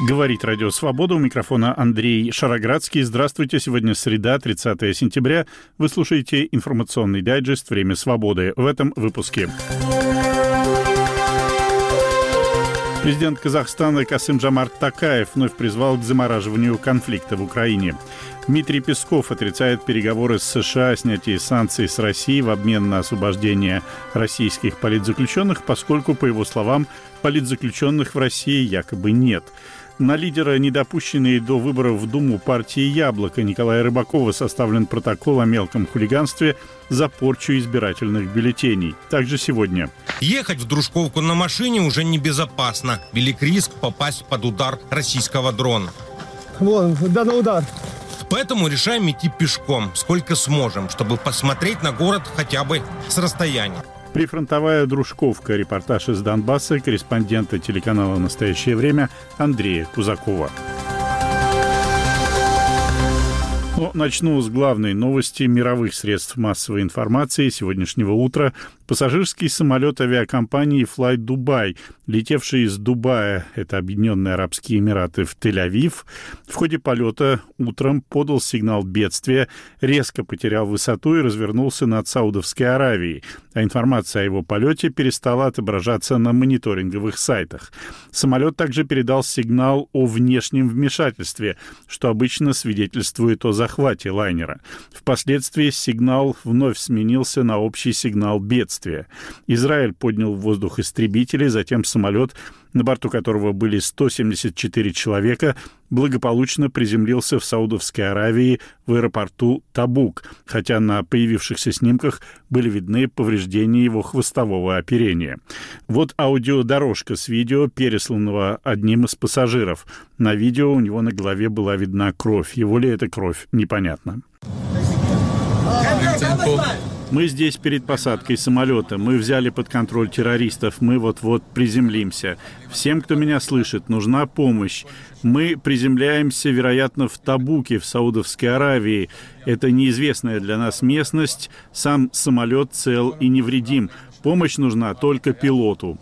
Говорит Радио Свобода. У микрофона Андрей Шароградский. Здравствуйте. Сегодня среда, 30 сентября. Вы слушаете информационный дайджест «Время свободы». В этом выпуске. Президент Казахстана Касым-Жомарт Токаев вновь призвал к замораживанию конфликта в Украине. Дмитрий Песков отрицает переговоры с США о снятии санкций с России в обмен на освобождение российских политзаключенных, поскольку, по его словам, политзаключенных в России якобы нет. На лидера, недопущенной до выборов в Думу партии «Яблоко» Николая Рыбакова составлен протокол о мелком хулиганстве за порчу избирательных бюллетеней. Также сегодня. Ехать в Дружковку на машине уже небезопасно. Велик риск попасть под удар российского дрона. Вон, данный удар. Поэтому решаем идти пешком, сколько сможем, чтобы посмотреть на город хотя бы с расстояния. Прифронтовая Дружковка. Репортаж из Донбасса корреспондента телеканала «Настоящее время» Андрея Кузакова. Начну с главной новости мировых средств массовой информации сегодняшнего утра. Пассажирский самолет авиакомпании Fly Dubai, летевший из Дубая, это Объединенные Арабские Эмираты, в Тель-Авив, в ходе полета утром подал сигнал бедствия, резко потерял высоту и развернулся над Саудовской Аравией, а информация о его полете перестала отображаться на мониторинговых сайтах. Самолет также передал сигнал о внешнем вмешательстве, что обычно свидетельствует о захвате лайнера. Впоследствии сигнал вновь сменился на общий сигнал бедствия. Израиль поднял в воздух истребители, затем самолет, на борту которого были 174 человека, благополучно приземлился в Саудовской Аравии в аэропорту Табук, хотя на появившихся снимках были видны повреждения его хвостового оперения. Вот аудиодорожка с видео, пересланного одним из пассажиров. На видео у него на голове была видна кровь. Его ли это кровь, непонятно. Мы здесь перед посадкой самолета. Мы взяли под контроль террористов. Мы вот-вот приземлимся. Всем, кто меня слышит, нужна помощь. Мы приземляемся, вероятно, в Табуке, в Саудовской Аравии. Это неизвестная для нас местность. Сам самолет цел и невредим. Помощь нужна только пилоту.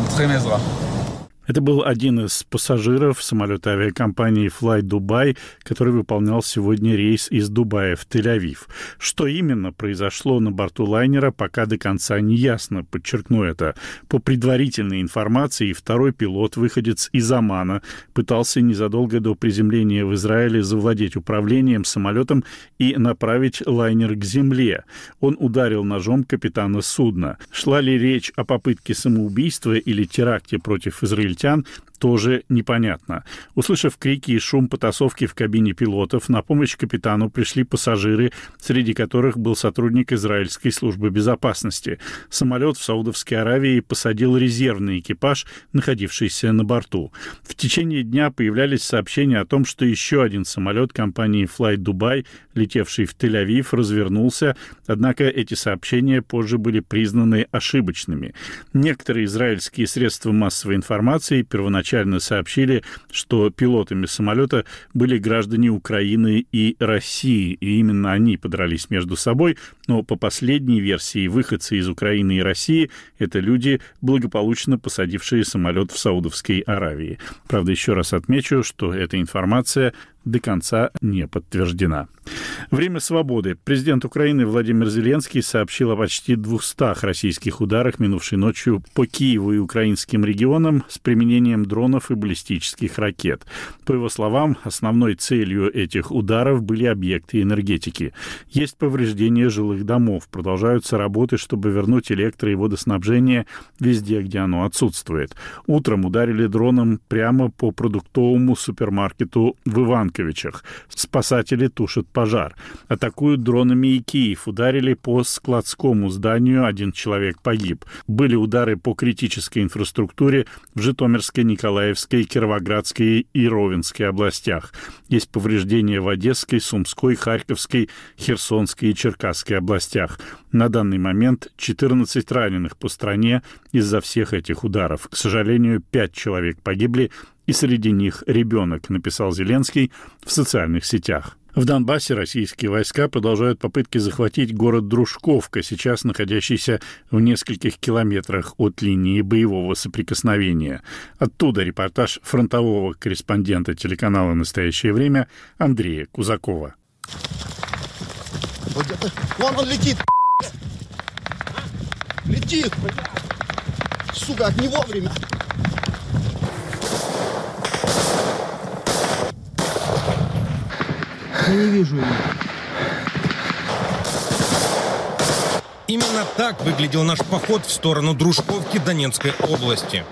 Это был один из пассажиров самолета авиакомпании Fly Dubai, который выполнял сегодня рейс из Дубая в Тель-Авив. Что именно произошло на борту лайнера, пока до конца не ясно, подчеркну это. По предварительной информации, второй пилот, выходец из Омана, пытался незадолго до приземления в Израиле завладеть управлением самолетом и направить лайнер к земле. Он ударил ножом капитана судна. Шла ли речь о попытке самоубийства или теракте против израильтян, тоже непонятно. Услышав крики и шум потасовки в кабине пилотов, на помощь капитану пришли пассажиры, среди которых был сотрудник израильской службы безопасности. Самолет в Саудовской Аравии посадил резервный экипаж, находившийся на борту. В течение дня появлялись сообщения о том, что еще один самолет компании Fly Dubai, летевший в Тель-Авив, развернулся, однако эти сообщения позже были признаны ошибочными. Некоторые израильские средства массовой информации первоначально сообщили, что пилотами самолета были граждане Украины и России, и именно они подрались между собой, но по последней версии выходцы из Украины и России — это люди, благополучно посадившие самолет в Саудовской Аравии. Правда, еще раз отмечу, что эта информация до конца не подтверждена. Время свободы. Президент Украины Владимир Зеленский сообщил о почти 200 российских ударах минувшей ночью по Киеву и украинским регионам с применением дронов и баллистических ракет. По его словам, основной целью этих ударов были объекты энергетики. Есть повреждения жилых домов, продолжаются работы, чтобы вернуть электро- и водоснабжение везде, где оно отсутствует. Утром ударили дроном прямо по продуктовому супермаркету в Иванковичах. Спасатели тушат пожар. Атакуют дронами и Киев. Ударили по складскому зданию, 1 человек погиб. Были удары по критической инфраструктуре в Житомирской, Николаевской, Кировоградской и Ровенской областях. Есть повреждения в Одесской, Сумской, Харьковской, Херсонской и Черкасской областях. На данный момент 14 раненых по стране из-за всех этих ударов. К сожалению, 5 человек погибли, и среди них ребенок, написал Зеленский в социальных сетях. В Донбассе российские войска продолжают попытки захватить город Дружковка, сейчас находящийся в нескольких километрах от линии боевого соприкосновения. Оттуда репортаж фронтового корреспондента телеканала «Настоящее время» Андрея Кузакова. Вон он летит. Летит. Сука, не вовремя. Я не вижу ее. Именно так выглядел наш поход в сторону Дружковки Донецкой области.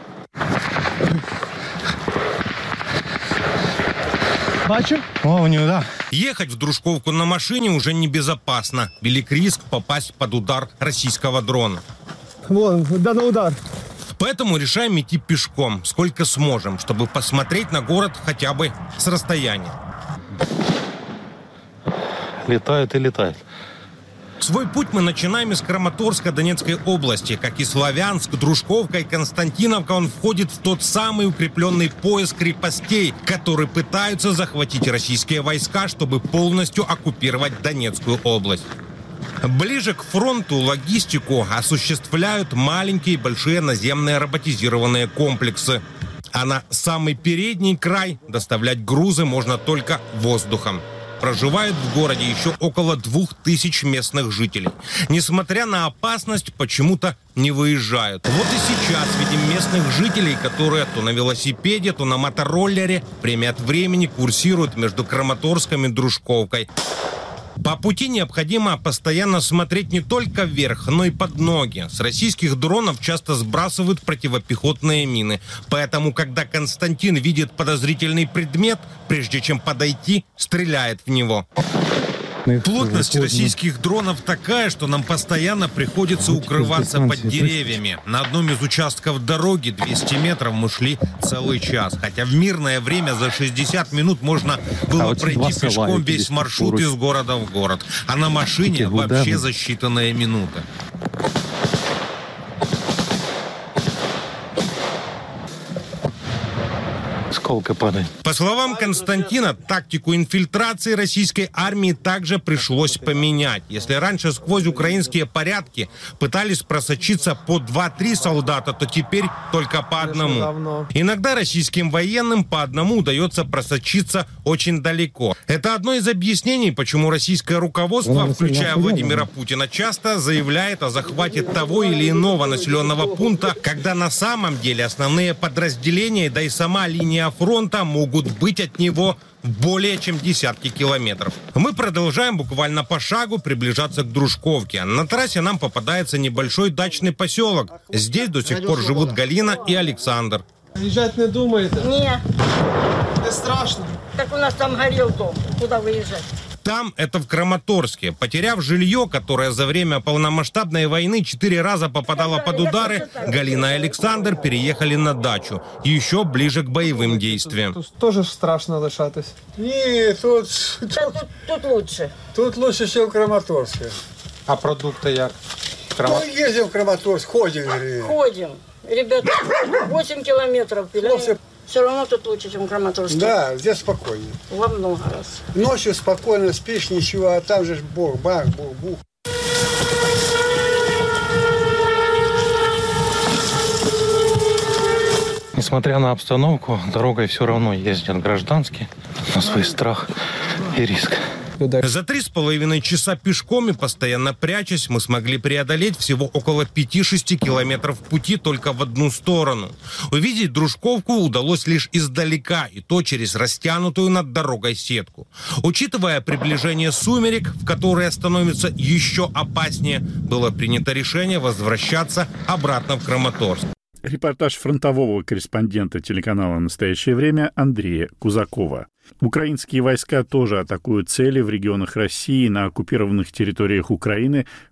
Бачу? О, у него, да. Ехать в Дружковку на машине уже небезопасно. Велик риск попасть под удар российского дрона. Вон, да, на удар. Поэтому решаем идти пешком, сколько сможем, чтобы посмотреть на город хотя бы с расстояния. Летает и летает. Свой путь мы начинаем из Краматорска Донецкой области. Как и Славянск, Дружковка и Константиновка, он входит в тот самый укрепленный пояс крепостей, который пытаются захватить российские войска, чтобы полностью оккупировать Донецкую область. Ближе к фронту логистику осуществляют маленькие и большие наземные роботизированные комплексы. А на самый передний край доставлять грузы можно только воздухом. Проживают в городе еще около 2000 местных жителей. Несмотря на опасность, почему-то не выезжают. Вот и сейчас видим местных жителей, которые то на велосипеде, то на мотороллере время от времени курсируют между Краматорском и Дружковкой. По пути необходимо постоянно смотреть не только вверх, но и под ноги. С российских дронов часто сбрасывают противопехотные мины. Поэтому, когда Константин видит подозрительный предмет, прежде чем подойти, стреляет в него. Плотность российских дронов такая, что нам постоянно приходится укрываться под деревьями. На одном из участков дороги 200 метров мы шли целый час. Хотя в мирное время за 60 минут можно было пройти пешком весь маршрут из города в город. А на машине вообще за считанные минуты. Сколько падает. По словам Константина, тактику инфильтрации российской армии также пришлось поменять. Если раньше сквозь украинские порядки пытались просочиться по 2-3 солдата, то теперь только по одному. Иногда российским военным по одному удается просочиться очень далеко. Это одно из объяснений, почему российское руководство, включая Владимира Путина, часто заявляет о захвате того или иного населенного пункта, когда на самом деле основные подразделения, да и сама линия фронта могут быть от него более чем десятки километров. Мы продолжаем буквально по шагу приближаться к Дружковке. На трассе нам попадается небольшой дачный поселок. Здесь до сих пор живут Галина и Александр. Выезжать не думаете? Не, Не страшно? так у нас там горел дом. Куда выезжать? Там, это в Краматорске. Потеряв жилье, которое за время полномасштабной войны 4 раза попадало под удары, Галина и Александр переехали на дачу, еще ближе к боевым действиям. Тут тоже страшно лишатись. Ні, тут Да, тут лучше. лучше, ніж в Краматорську. А продукти як? Ну, їздимо в Краматорськ, ходимо. Ходим. Ребята, 8 километров пили. Все равно тут лучше, чем в Краматорске. Да, здесь спокойно. Во много раз. Ночью спокойно спишь, ничего, а там же бог, бах, бух, бух. Несмотря на обстановку, дорогой все равно ездят гражданские на свой страх и риск. За 3,5 часа пешком и постоянно прячась, мы смогли преодолеть всего около 5-6 километров пути только в одну сторону. Увидеть Дружковку удалось лишь издалека, и то через растянутую над дорогой сетку. Учитывая приближение сумерек, в которые становится еще опаснее, было принято решение возвращаться обратно в Краматорск. Репортаж фронтового корреспондента телеканала «Настоящее время» Андрея Кузакова. Украинские войска тоже атакуют цели в регионах России, на оккупированных территориях Украины, в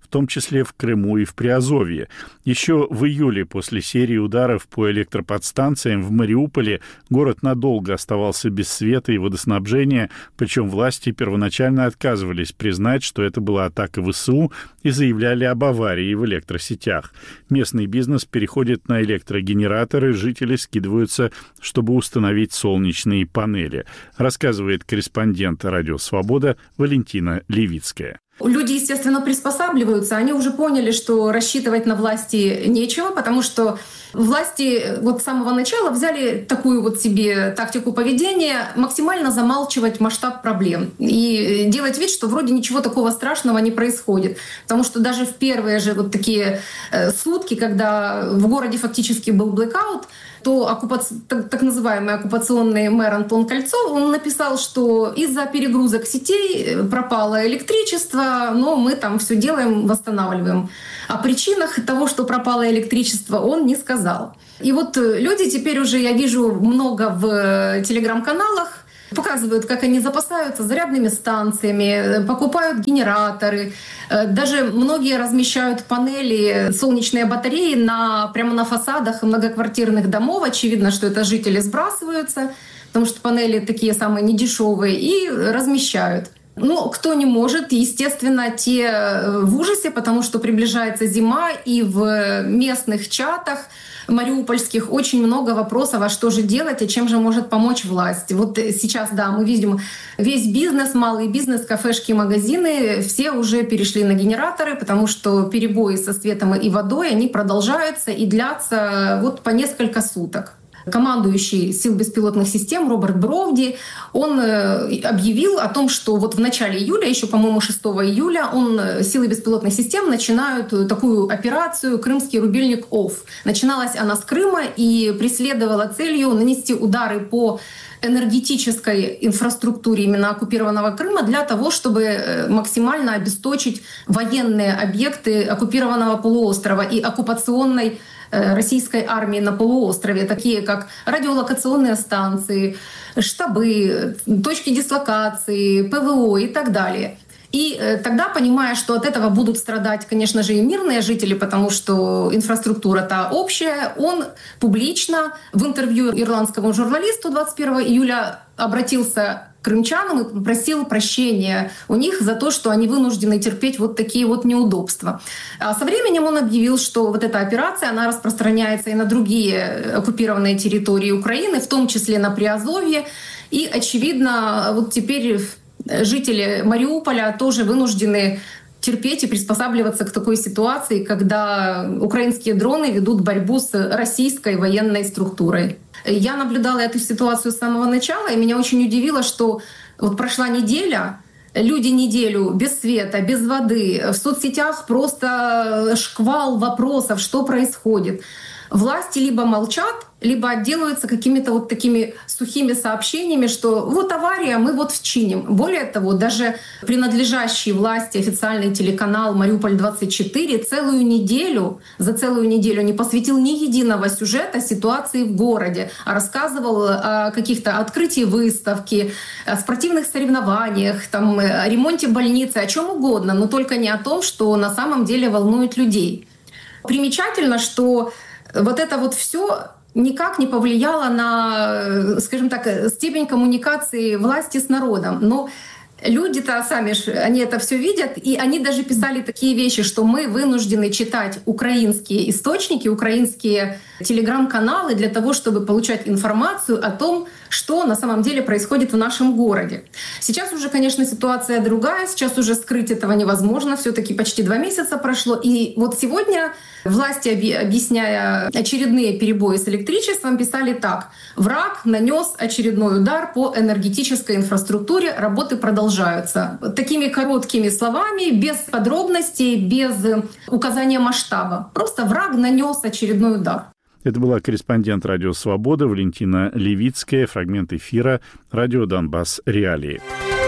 том числе в Крыму и в Приазовье. Еще в июле после серии ударов по электроподстанциям в Мариуполе город надолго оставался без света и водоснабжения, причем власти первоначально отказывались признать, что это была атака ВСУ, и заявляли об аварии в электросетях. Местный бизнес переходит на электрогенераторы, жители скидываются, чтобы установить солнечные панели, рассказывает корреспондент «Радио Свобода» Валентина Левицкая. Люди, естественно, приспосабливаются. Они уже поняли, что рассчитывать на власти нечего, потому что власти вот с самого начала взяли такую вот себе тактику поведения максимально замалчивать масштаб проблем и делать вид, что вроде ничего такого страшного не происходит. Потому что даже в первые же вот такие сутки, когда в городе фактически был блэкаут, то так называемый оккупационный мэр Антон Кольцов, он написал, что из-за перегрузок сетей пропало электричество, но мы там все делаем, восстанавливаем. О причинах того, что пропало электричество, он не сказал. И вот люди теперь уже, я вижу много в телеграм-каналах, показывают, как они запасаются зарядными станциями, покупают генераторы. Даже многие размещают панели, солнечные батареи прямо на фасадах многоквартирных домов. Очевидно, что это жители сбрасываются, потому что панели такие самые недешевые, и размещают. Но кто не может, естественно, те в ужасе, потому что приближается зима, и в местных чатах мариупольских очень много вопросов, а что же делать, а чем же может помочь власть. Вот сейчас, да, мы видим весь бизнес, малый бизнес, кафешки, магазины, все уже перешли на генераторы, потому что перебои со светом и водой, они продолжаются и длятся вот по несколько суток. Командующий сил беспилотных систем Роберт Бровди, он объявил о том, что вот в начале июля, еще, по-моему, 6 июля, силы беспилотных систем начинают такую операцию «Крымский рубильник ОФФ». Начиналась она с Крыма и преследовала целью нанести удары по энергетической инфраструктуре именно оккупированного Крыма для того, чтобы максимально обесточить военные объекты оккупированного полуострова и оккупационной российской армии на полуострове, такие как радиолокационные станции, штабы, точки дислокации, ПВО и так далее. И тогда, понимая, что от этого будут страдать, конечно же, и мирные жители, потому что инфраструктура-то общая, он публично в интервью ирландскому журналисту 21 июля обратился к крымчанам и попросил прощения у них за то, что они вынуждены терпеть вот такие вот неудобства. А со временем он объявил, что вот эта операция, она распространяется и на другие оккупированные территории Украины, в том числе на Приазовье. И, очевидно, вот теперь жители Мариуполя тоже вынуждены терпеть и приспосабливаться к такой ситуации, когда украинские дроны ведут борьбу с российской военной структурой. Я наблюдала эту ситуацию с самого начала, и меня очень удивило, что вот прошла неделя, люди неделю без света, без воды, в соцсетях просто шквал вопросов, что происходит. Власти либо молчат, либо отделываются какими-то вот такими сухими сообщениями, что вот авария, мы вот вчиним. Более того, даже принадлежащий власти официальный телеканал «Мариуполь-24» за целую неделю не посвятил ни единого сюжета ситуации в городе, а рассказывал о каких-то открытии выставки, о спортивных соревнованиях, там, о ремонте больницы, о чем угодно, но только не о том, что на самом деле волнует людей. Примечательно, что вот это вот все никак не повлияло на, скажем так, степень коммуникации власти с народом. Но люди-то сами, они это все видят, и они даже писали такие вещи, что мы вынуждены читать украинские источники, украинские телеграм-каналы для того, чтобы получать информацию о том, что на самом деле происходит в нашем городе. Сейчас уже, конечно, ситуация другая, сейчас уже скрыть этого невозможно, все-таки почти 2 месяца прошло. И вот сегодня власти, объясняя очередные перебои с электричеством, писали так: «Враг нанес очередной удар по энергетической инфраструктуре, работы продолжаются». Такими короткими словами, без подробностей, без указания масштаба. Просто враг нанес очередной удар. Это была корреспондент «Радио Свобода» Валентина Левицкая. Фрагмент эфира «Радио Донбасс. Реалии».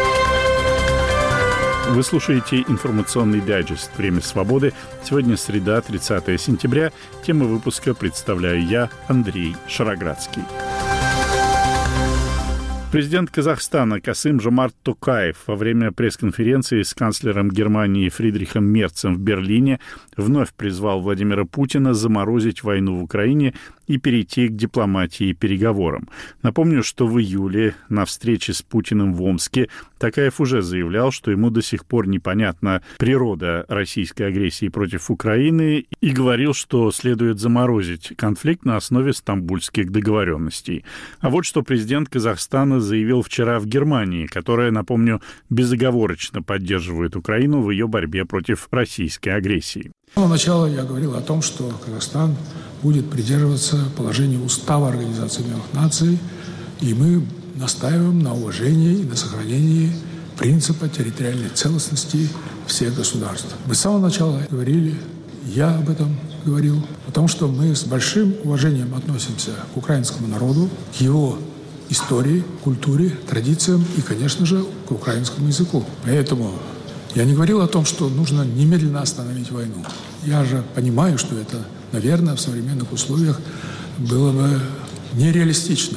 Вы слушаете информационный дайджест «Время свободы». Сегодня среда, 30 сентября. Тему выпуска представляю я, Андрей Шароградский. Президент Казахстана Касым-Жомарт Токаев во время пресс-конференции с канцлером Германии Фридрихом Мерцем в Берлине вновь призвал Владимира Путина заморозить войну в Украине и перейти к дипломатии и переговорам. Напомню, что в июле на встрече с Путиным в Омске Токаев уже заявлял, что ему до сих пор непонятна природа российской агрессии против Украины и говорил, что следует заморозить конфликт на основе стамбульских договоренностей. А вот что президент Казахстана заявил вчера в Германии, которая, напомню, безоговорочно поддерживает Украину в ее борьбе против российской агрессии. С самого начала я говорил о том, что Казахстан будет придерживаться положения Устава Организации Объединенных Наций, и мы настаиваем на уважении и на сохранении принципа территориальной целостности всех государств. Мы с самого начала говорили, я об этом говорил, потому что мы с большим уважением относимся к украинскому народу, к его истории, культуре, традициям и, конечно же, к украинскому языку. Поэтому я не говорил о том, что нужно немедленно остановить войну. Я же понимаю, что это, наверное, в современных условиях было бы нереалистично.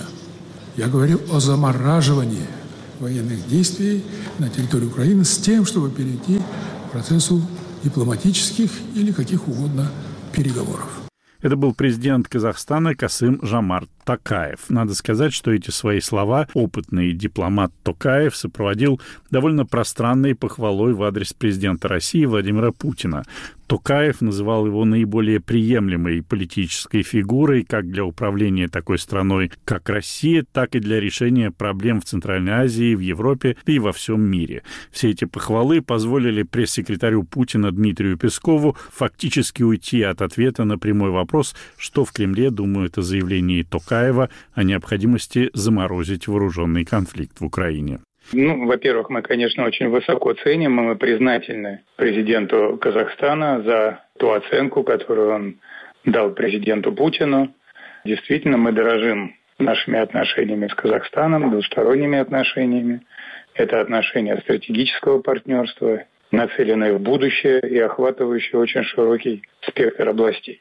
Я говорил о замораживании военных действий на территории Украины с тем, чтобы перейти к процессу дипломатических или каких угодно переговоров. Это был президент Казахстана Касым-Жомарт Токаев. Надо сказать, что эти свои слова опытный дипломат Токаев сопроводил довольно пространной похвалой в адрес президента России Владимира Путина. Токаев называл его наиболее приемлемой политической фигурой как для управления такой страной, как Россия, так и для решения проблем в Центральной Азии, в Европе и во всем мире. Все эти похвалы позволили пресс-секретарю Путина Дмитрию Пескову фактически уйти от ответа на прямой вопрос, что в Кремле думают о заявлении Токаева о необходимости заморозить вооруженный конфликт в Украине. Во-первых, мы, конечно, очень высоко ценим, и мы признательны президенту Казахстана за ту оценку, которую он дал президенту Путину. Действительно, мы дорожим нашими отношениями с Казахстаном, двусторонними отношениями. Это отношения стратегического партнерства, нацеленные в будущее и охватывающие очень широкий спектр областей.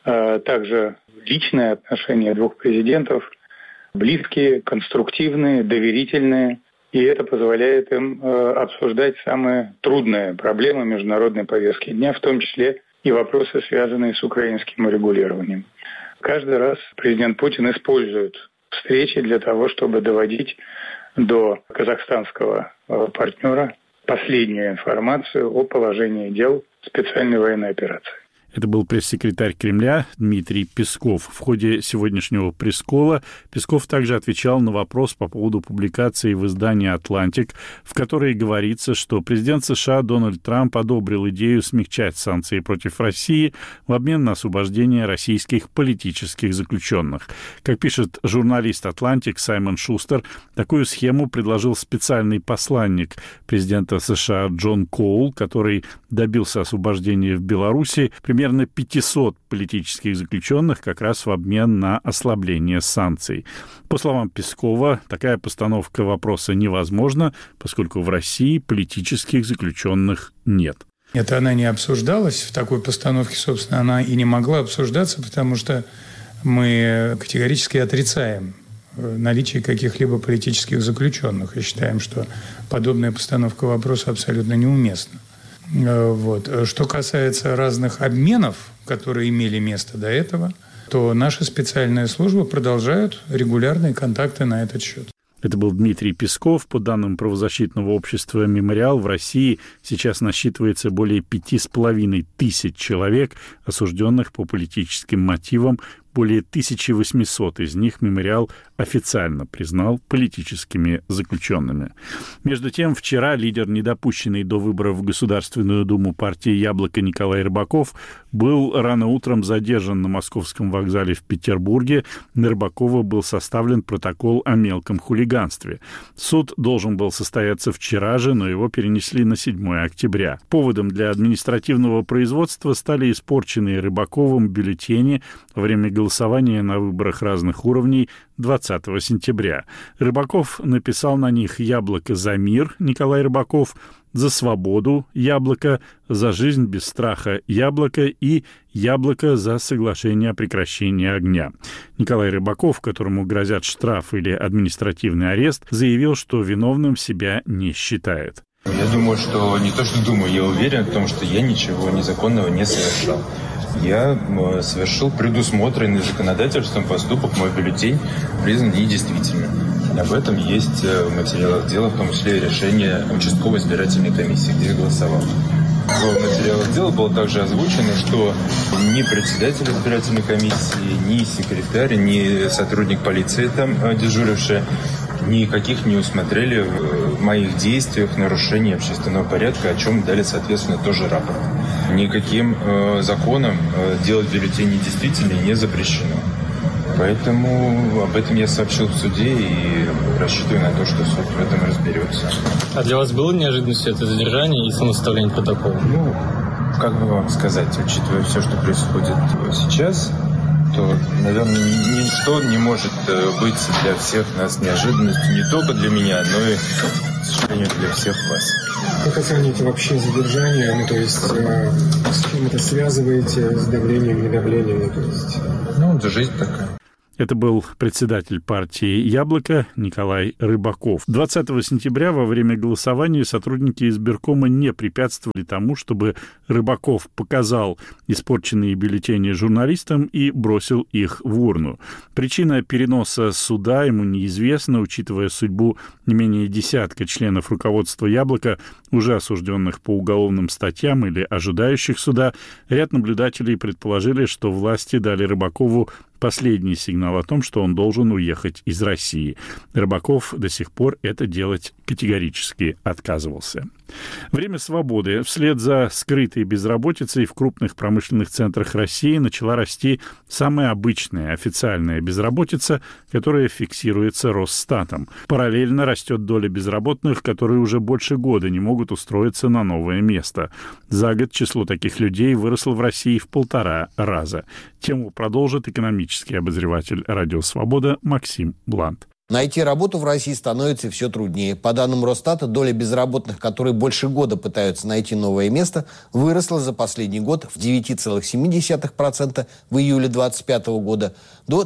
Также личные отношения двух президентов близкие, конструктивные, доверительные. И это позволяет им обсуждать самые трудные проблемы международной повестки дня, в том числе и вопросы, связанные с украинским урегулированием. Каждый раз президент Путин использует встречи для того, чтобы доводить до казахстанского партнера последнюю информацию о положении дел специальной военной операции. Это был пресс-секретарь Кремля Дмитрий Песков. В ходе сегодняшнего пресс-колла Песков также отвечал на вопрос по поводу публикации в издании «Атлантик», в которой говорится, что президент США Дональд Трамп одобрил идею смягчать санкции против России в обмен на освобождение российских политических заключенных. Как пишет журналист «Атлантик» Саймон Шустер, такую схему предложил специальный посланник президента США Джон Коул, который добился освобождения в Беларуси примерно 500 политических заключенных как раз в обмен на ослабление санкций. По словам Пескова, такая постановка вопроса невозможна, поскольку в России политических заключенных нет. Это она не обсуждалась в такой постановке, собственно, она и не могла обсуждаться, потому что мы категорически отрицаем наличие каких-либо политических заключенных и считаем, что подобная постановка вопроса абсолютно неуместна. Что касается разных обменов, которые имели место до этого, то наши специальные службы продолжают регулярные контакты на этот счет. Это был Дмитрий Песков. По данным правозащитного общества «Мемориал», в России сейчас насчитывается более 5500 человек, осужденных по политическим мотивам. Более 1800 из них «Мемориал» официально признал политическими заключенными. Между тем, вчера лидер недопущенной до выборов в Государственную Думу партии «Яблоко» Николай Рыбаков был рано утром задержан на Московском вокзале в Петербурге. На Рыбакова был составлен протокол о мелком хулиганстве. Суд должен был состояться вчера же, но его перенесли на 7 октября. Поводом для административного производства стали испорченные Рыбаковым бюллетени во время голосования на выборах разных уровней 20 сентября. Рыбаков написал на них «Яблоко за мир» Николай Рыбаков, за свободу – яблоко, за жизнь без страха – яблоко и яблоко за соглашение о прекращении огня. Николай Рыбаков, которому грозят штраф или административный арест, заявил, что виновным себя не считает. Я думаю, что не то, что думаю, я уверен в том, что я ничего незаконного не совершал. Я совершил предусмотренный законодательством поступок, мой бюллетень признан недействительным. Об этом есть в материалах дела, в том числе и решение участковой избирательной комиссии, где я голосовал. В материалах дела было также озвучено, что ни председатель избирательной комиссии, ни секретарь, ни сотрудник полиции там дежуривший никаких не усмотрели в моих действиях нарушения общественного порядка, о чем дали, соответственно, тоже рапорт. Никаким законом делать бюллетень недействительным не запрещено. Поэтому об этом я сообщил в суде и рассчитываю на то, что суд в этом разберется. А для вас было неожиданностью это задержание и самосоставление протокола? Ну, как бы вам сказать, учитывая все, что происходит сейчас, то, наверное, ничто не может быть для всех нас неожиданностью, не только для меня, но и, к сожалению, для всех вас. Как оцениваете вообще задержание? Ну, то есть, с чем это связываете? С давлением, недавлением? Ну, то есть... это жизнь такая. Это был председатель партии «Яблоко» Николай Рыбаков. 20 сентября во время голосования сотрудники избиркома не препятствовали тому, чтобы Рыбаков показал испорченные бюллетени журналистам и бросил их в урну. Причина переноса суда ему неизвестна, учитывая судьбу не менее десятка членов руководства «Яблока», уже осужденных по уголовным статьям или ожидающих суда. Ряд наблюдателей предположили, что власти дали Рыбакову последний сигнал о том, что он должен уехать из России. Рыбаков до сих пор это делать категорически отказывался. Время свободы. Вслед за скрытой безработицей в крупных промышленных центрах России начала расти самая обычная официальная безработица, которая фиксируется Росстатом. Параллельно растет доля безработных, которые уже больше года не могут устроиться на новое место. За год число таких людей выросло в России в 1,5 раза. Тему продолжит экономический обозреватель «Радио Свобода» Максим Блант. Найти работу в России становится все труднее. По данным Росстата, доля безработных, которые больше года пытаются найти новое место, выросла за последний год в 9,7% в июле 2025 года до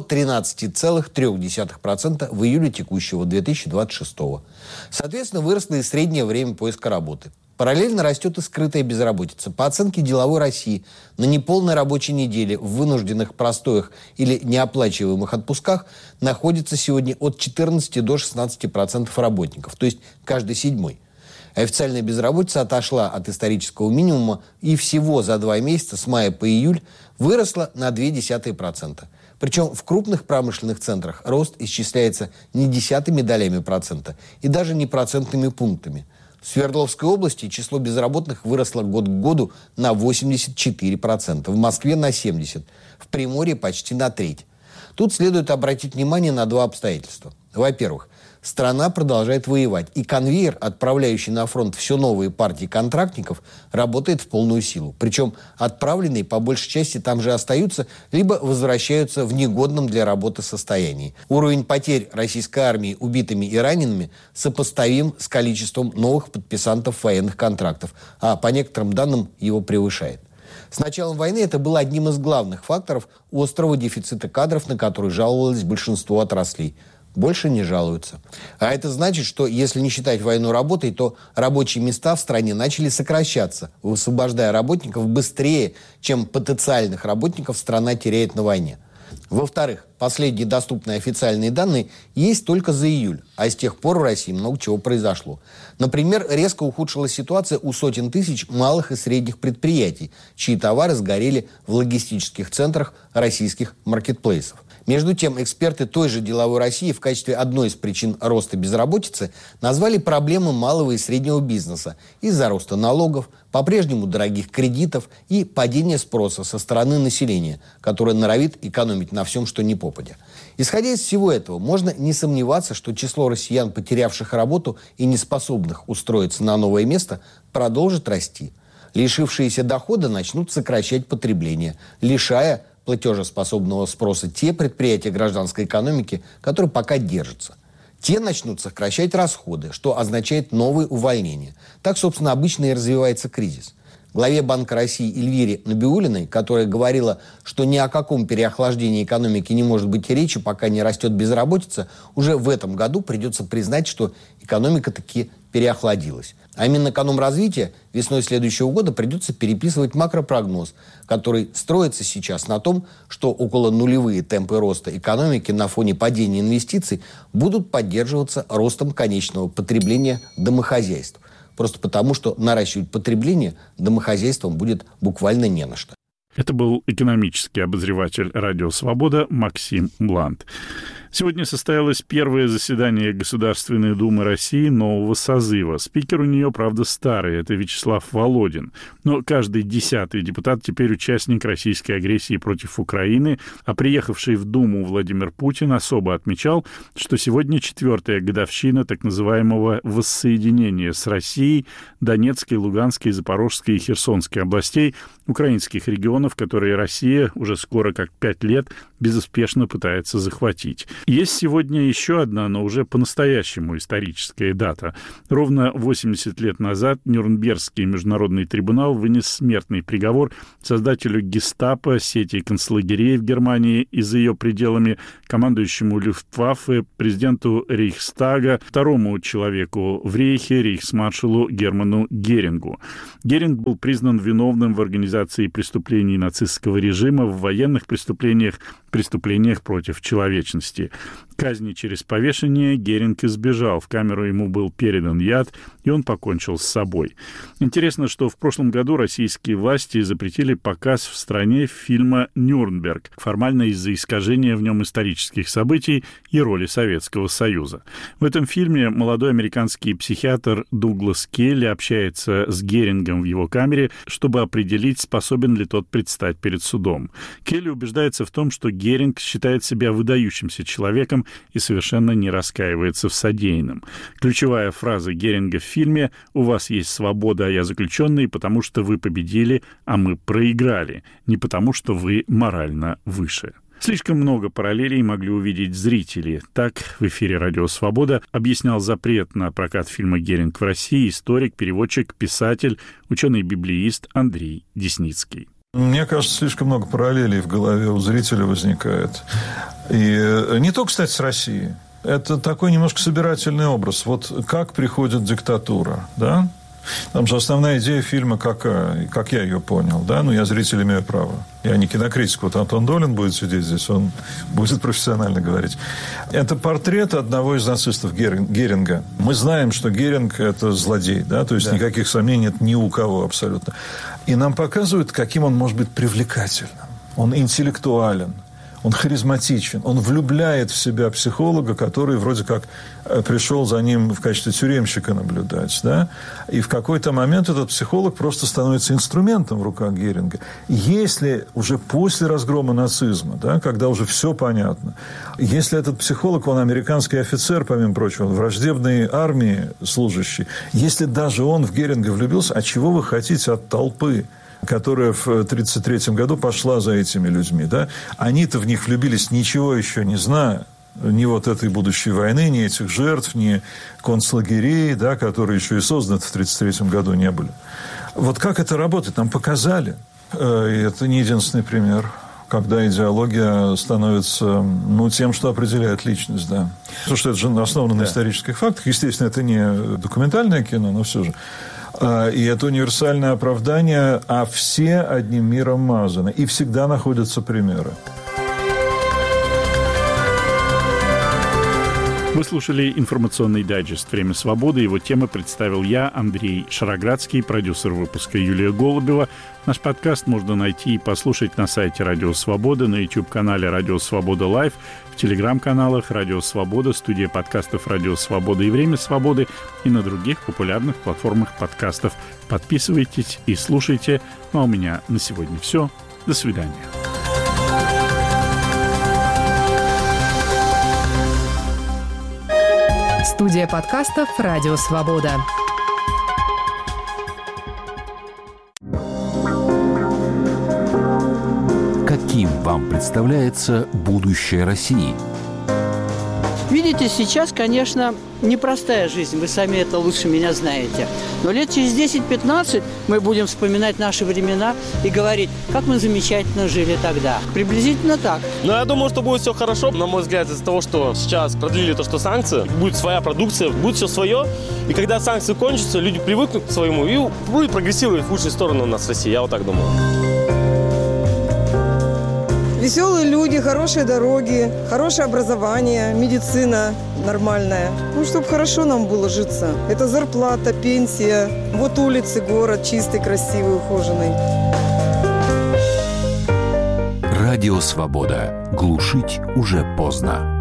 13,3% в июле текущего 2026. Соответственно, выросло и среднее время поиска работы. Параллельно растет и скрытая безработица. По оценке Деловой России, на неполной рабочей неделе в вынужденных простоях или неоплачиваемых отпусках находится сегодня от 14 до 16% работников, то есть каждый 7-й. Официальная безработица отошла от исторического минимума и всего за 2 месяца, с мая по июль, выросла на 0,2%. Причем в крупных промышленных центрах рост исчисляется не десятыми долями процента и даже не процентными пунктами. В Свердловской области число безработных выросло год к году на 84%, в Москве на 70%, в Приморье почти на 1/3. Тут следует обратить внимание на 2 обстоятельства. Во-первых, страна продолжает воевать, и конвейер, отправляющий на фронт все новые партии контрактников, работает в полную силу. Причем отправленные по большей части там же остаются, либо возвращаются в негодном для работы состоянии. Уровень потерь российской армии убитыми и ранеными сопоставим с количеством новых подписантов военных контрактов, а по некоторым данным его превышает. С началом войны это было одним из главных факторов острого дефицита кадров, на который жаловалось большинство отраслей. Больше не жалуются. А это значит, что если не считать войну работой, то рабочие места в стране начали сокращаться, высвобождая работников быстрее, чем потенциальных работников страна теряет на войне. Во-вторых, последние доступные официальные данные есть только за июль, а с тех пор в России много чего произошло. Например, резко ухудшилась ситуация у сотен тысяч малых и средних предприятий, чьи товары сгорели в логистических центрах российских маркетплейсов. Между тем, эксперты той же Деловой России в качестве одной из причин роста безработицы назвали проблемы малого и среднего бизнеса из-за роста налогов, по-прежнему дорогих кредитов и падения спроса со стороны населения, которое норовит экономить на всем, что ни попадя. Исходя из всего этого, можно не сомневаться, что число россиян, потерявших работу и неспособных устроиться на новое место, продолжит расти. Лишившиеся дохода начнут сокращать потребление, лишая платежеспособного спроса те предприятия гражданской экономики, которые пока держатся. те начнут сокращать расходы, что означает новые увольнения. Так, собственно, обычно и развивается кризис. Главе Банка России Эльвире Набиуллиной, которая говорила, что ни о каком переохлаждении экономики не может быть и речи, пока не растет безработица, уже в этом году придется признать, что экономика таки переохладилась. А Минэкономразвития весной следующего года придется переписывать макропрогноз, который строится сейчас на том, что около нулевые темпы роста экономики на фоне падения инвестиций будут поддерживаться ростом конечного потребления домохозяйств. Просто потому, что наращивать потребление домохозяйствам будет буквально не на что. Это был экономический обозреватель «Радио Свобода» Максим Блант. Сегодня состоялось первое заседание Государственной Думы России нового созыва. Спикер у нее, правда, старый, это Вячеслав Володин. Но каждый 10-й депутат теперь участник российской агрессии против Украины, а приехавший в Думу Владимир Путин особо отмечал, что сегодня 4-я годовщина так называемого воссоединения с Россией Донецкой, Луганской, Запорожской и Херсонской областей, украинских регионов, которые Россия уже скоро как 5 лет безуспешно пытается захватить. Есть сегодня еще одна, но уже по-настоящему историческая дата. Ровно 80 лет назад Нюрнбергский международный трибунал вынес смертный приговор создателю гестапо, сети концлагерей в Германии и за ее пределами, командующему Люфтваффе, президенту Рейхстага, второму человеку в Рейхе, рейхсмаршалу Герману Герингу. Геринг был признан виновным в организации преступлений нацистского режима, в военных преступлениях против человечности. Казни через повешение Геринг избежал. В камеру ему был передан яд, и он покончил с собой. Интересно, что в прошлом году российские власти запретили показ в стране фильма «Нюрнберг», формально из-за искажения в нем исторических событий и роли Советского Союза. В этом фильме молодой американский психиатр Дуглас Келли общается с Герингом в его камере, чтобы определить, способен ли тот предстать перед судом. Келли убеждается в том, что Геринг считает себя выдающимся человеком и совершенно не раскаивается в содеянном. Ключевая фраза Геринга в фильме «У вас есть свобода, а я заключенный, потому что вы победили, а мы проиграли, не потому что вы морально выше». Слишком много параллелей могли увидеть зрители. Так, в эфире «Радио Свобода» объяснял запрет на прокат фильма «Геринг» в России историк, переводчик, писатель, ученый-библеист Андрей Десницкий. Мне кажется, слишком много параллелей в голове у зрителя возникает. И не только, кстати, с Россией. Это такой немножко собирательный образ. Вот как приходит диктатура, да? Там же основная идея фильма какая, как я ее понял, да? Ну, я зритель имею право. Я не кинокритик. Вот Антон Долин будет сидеть здесь, он будет профессионально говорить. Это портрет одного из нацистов Геринга. Мы знаем, что Геринг – это злодей, да? То есть никаких сомнений нет ни у кого абсолютно. И нам показывают, каким он может быть привлекательным. Он интеллектуален. Он харизматичен, он влюбляет в себя психолога, который вроде как пришел за ним в качестве тюремщика наблюдать. Да? И в какой-то момент этот психолог просто становится инструментом в руках Геринга. Если уже после разгрома нацизма, да, когда уже все понятно, если этот психолог, он американский офицер, помимо прочего, враждебной армии служащий, если даже он в Геринга влюбился, а чего вы хотите от толпы, которая в 1933 году пошла за этими людьми, да? Они-то в них влюбились, ничего еще не зная, ни вот этой будущей войны, ни этих жертв, ни концлагерей, да, которые еще и созданы в 1933 году не были. Вот как это работает, нам показали. И это не единственный пример, когда идеология становится, ну, тем, что определяет личность, да. Потому что это же основано на исторических фактах. Естественно, это не документальное кино, но все же. И это универсальное оправдание, а все одним миром мазаны. И всегда находятся примеры. Вы слушали информационный дайджест «Время свободы». Его темы представил я, Андрей Шароградский, продюсер выпуска Юлия Голубева. Наш подкаст можно найти и послушать на сайте «Радио Свобода», на YouTube-канале «Радио Свобода Лайв», в телеграм-каналах «Радио Свобода», студия подкастов «Радио Свобода» и «Время свободы» и на других популярных платформах подкастов. Подписывайтесь и слушайте. Ну а у меня на сегодня все. До свидания. Студия подкастов «Радио Свобода». Каким вам представляется будущее России? Видите, сейчас, конечно, непростая жизнь, вы сами это лучше меня знаете. Но лет через 10-15 мы будем вспоминать наши времена и говорить, как мы замечательно жили тогда. Приблизительно так. Но я думаю, что будет все хорошо, на мой взгляд, из-за того, что сейчас продлили то, что санкции, будет своя продукция, будет все свое. И когда санкции кончатся, люди привыкнут к своему и будет прогрессировать в лучшую сторону у нас в России, я вот так думаю. Веселые люди, хорошие дороги, хорошее образование, медицина нормальная. Ну, чтобы хорошо нам было житься. Это зарплата, пенсия. Вот улицы, город чистый, красивый, ухоженный. Радио «Свобода». Глушить уже поздно.